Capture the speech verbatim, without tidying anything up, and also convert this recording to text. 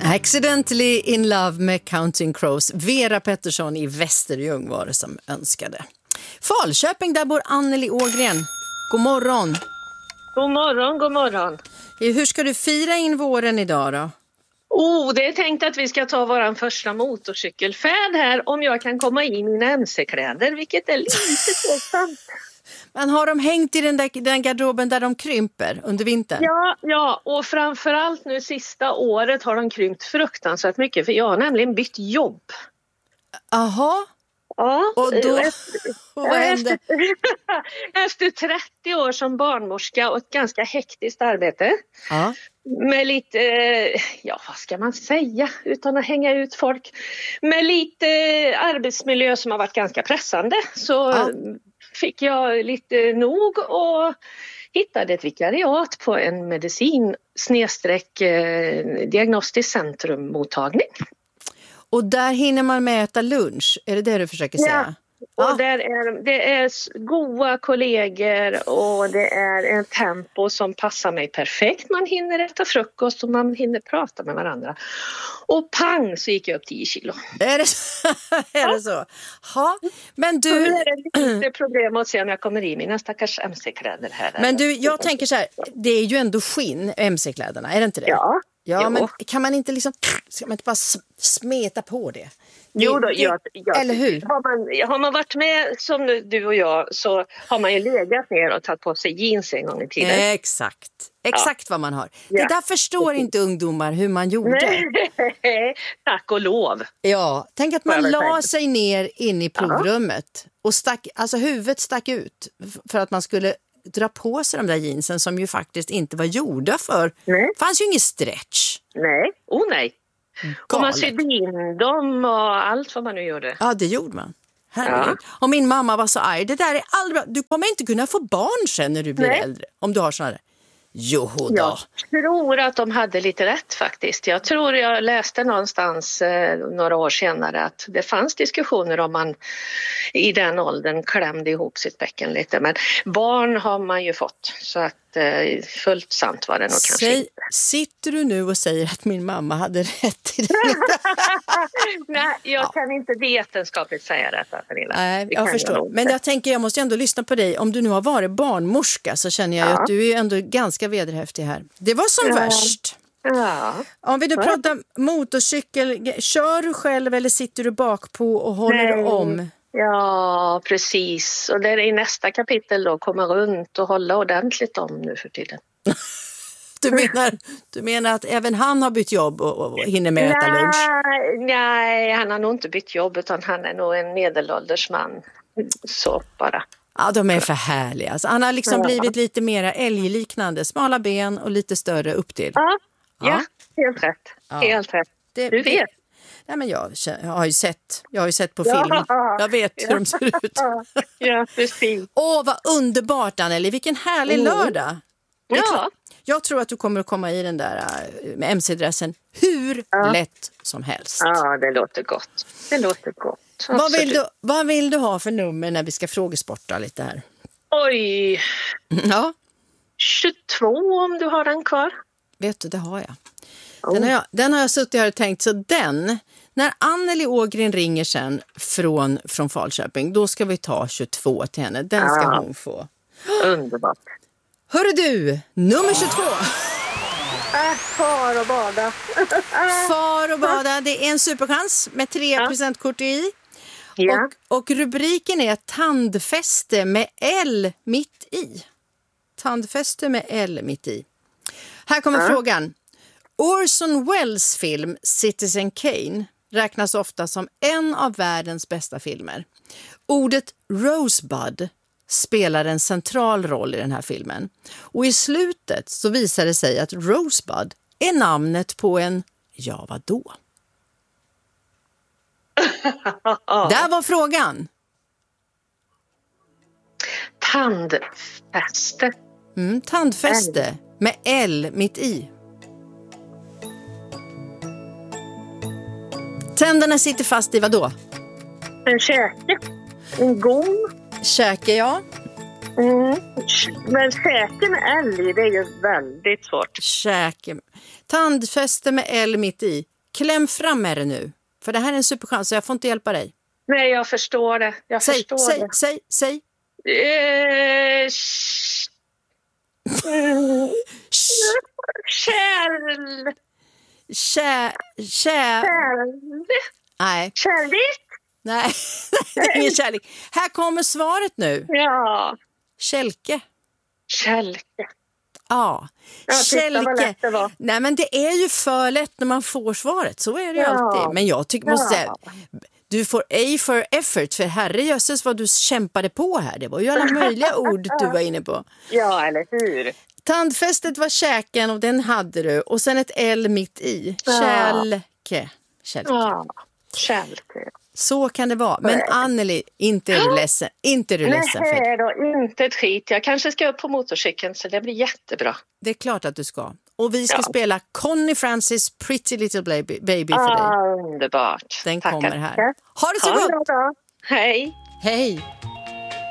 Accidentally in love med Counting Crows. Vera Pettersson i Västerljung var det som önskade. Falköping, där bor Anneli Ågren. God morgon. God morgon, god morgon. Hur ska du fira in våren idag då? Oh, det är tänkt att vi ska ta våran första motorcykelfärd här om jag kan komma i mina M C-kläder, vilket är lite tveksamt. Men har de hängt i den, där, den garderoben där de krymper under vintern? Ja, ja, och framförallt nu sista året har de krympt fruktansvärt mycket, för jag har nämligen bytt jobb. Aha. Ja, och då, efter, och vad hände? Efter, efter trettio år som barnmorska och ett ganska hektiskt arbete. Ja. Med lite, ja vad ska man säga utan att hänga ut folk. Med lite arbetsmiljö som har varit ganska pressande. Så ja. Fick jag lite nog och hittade ett vikariat på en medicin snedstreck eh, diagnostiskt centrummottagning. Och där hinner man med äta lunch, är det det du försöker säga? Ja, och ah. där är, det är goda kollegor och det är en tempo som passar mig perfekt. Man hinner äta frukost och man hinner prata med varandra. Och pang så gick jag upp tio kilo. Är det så? är det så? Ha. Men du... Så nu är det lite problem att se om jag kommer i mina stackars M C-kläder här. Men du, jag tänker så här, det är ju ändå skinn, M C-kläderna, är det inte det? Ja. Ja, jo. Men kan man inte liksom, ska man inte bara smeta på det? det jo då, det, jag, jag, eller hur? Har man, har man varit med som du och jag så har man ju legat ner och tagit på sig jeans en gång i tiden. Exakt, exakt ja. Vad man har. Ja. Det där förstår inte ungdomar hur man gjorde. Nej, tack och lov. Ja, tänk att man la sig ner in i provrummet ja. Och stack, alltså huvudet stack ut för att man skulle dra på sig de där jeansen som ju faktiskt inte var gjorda för. Nej. Det fanns ju ingen stretch. Nej, oh nej. Galet. Och man sydde in dem och allt vad man nu gjorde. Ja, det gjorde man. Herregud. Ja. Och min mamma var så arg. Det där är aldrig bra. Du kommer inte kunna få barn sen när du blir nej. Äldre. Om du har sådana där. Jo då. Jag tror att de hade lite rätt faktiskt. Jag tror jag läste någonstans eh, några år senare att det fanns diskussioner om man i den åldern klämde ihop sitt bäcken lite. Men barn har man ju fått så att eh, fullt sant var det nog kanske Säg, inte. Sitter du nu och säger att min mamma hade rätt i det? Nej, jag ja. kan inte vetenskapligt säga detta, Pernilla. Nej, jag förstår. Jag Men jag tänker, jag måste ändå lyssna på dig. Om du nu har varit barnmorska så känner jag ja. Att du är ändå ganska vederhäftig här. Det var som ja. Värst. Ja. Om vi nu pratar motorcykel, kör du själv eller sitter du bak på och håller Nej. Du om? Ja, precis. Och det är i nästa kapitel då, komma runt och hålla ordentligt om nu för tiden. Du menar, du menar att även han har bytt jobb och, och hinner med att äta lunch? Nej, han har nog inte bytt jobb utan han är nog en medelålders man. Så bara. Ja, de är för härliga. Alltså, han har liksom ja. Blivit lite mer älgliknande. Smala ben och lite större upp till. Ja, ja. ja helt rätt. Ja. Helt rätt. Det, du vet. Det, nej, men jag, jag, har ju sett, jag har ju sett på ja. Film. Jag vet ja. Hur de ser ut. Ja, precis. Åh, vad underbart, Anneli. Vilken härlig mm. lördag. Ja. Klart, jag tror att du kommer att komma i den där med M C-dressen hur ja. Lätt som helst. Ja, det låter gott. Det låter gott. Vad vill, du, vad vill du ha för nummer när vi ska frågesporta lite här? Oj. Ja. tjugotvå om du har den kvar. Vet du, det har jag. Oh. Den, har jag den har jag suttit här och tänkt, så den, när Anneli Ågren ringer sen från, från Falköping, då ska vi ta tjugotvå till henne. Den ska ja. Hon få. Underbart. Hörru du, nummer tjugotvå. Äh, far och bada. Far och bada, det är en superchans med tre procent kort i. Ja. Och, och rubriken är tandfäste med L mitt i. Tandfäste med L mitt i. Här kommer ja. Frågan. Orson Welles film Citizen Kane räknas ofta som en av världens bästa filmer. Ordet Rosebud spelar en central roll i den här filmen. Och i slutet så visar det sig att Rosebud är namnet på en, ja vadå? Där var frågan. Tandfäste. Mm, tandfäste L. Med L mitt i. Tänderna sitter fast i vadå? En käke. En gom. Käke, ja. Mm. Men käke med L i, det är ju väldigt svårt. Käke. Tandfäste med L mitt i. kläm fram med det nu. För det här är en superchans så jag får inte hjälpa dig. Nej, jag förstår det. Jag säg, förstår säg, det. säg, säg. Eh, sh- mm. Kärl. Kär, kär. Kärl. Nej. Kärlek? Nej, det är ingen kärlek. Här kommer svaret nu. Ja. Kälke. Kälke. Ja. Ja, titta vad lätt det var. Nej, men det är ju för lätt när man får svaret. Så är det ju Ja. alltid. Men jag tycker, måste säga, Ja. du får A for effort. För herrejösses vad du kämpade på här. Det var ju alla möjliga ord du var inne på. Ja, eller hur? Tandfästet var käken och den hade du. Och sen ett L mitt i. Ja. Kälke. Kälke. Ja, kälke. Så kan det vara. Men Anneli, inte är du ledsen. Inte är du ledsen för det. Nej då, inte ett skit. Jag kanske ska upp på motorcykeln så det blir jättebra. Det är klart att du ska. Och vi ska Ja. spela Connie Francis Pretty Little Baby, baby för dig. Ah, underbart. Den Tackar. kommer här. Ha det så Ha det gott! bra. Hej. Hej!